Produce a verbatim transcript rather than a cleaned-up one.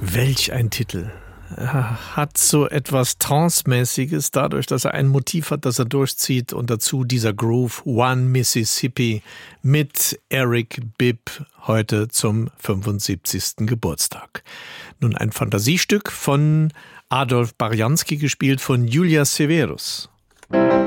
Welch ein Titel. Er hat so etwas Trance-mäßiges, dadurch, dass er ein Motiv hat, das er durchzieht, und dazu dieser Groove One Mississippi mit Eric Bibb heute zum fünfundsiebzigsten Geburtstag. Nun ein Fantasiestück von Adolf Barjanski, gespielt von Julia Severus.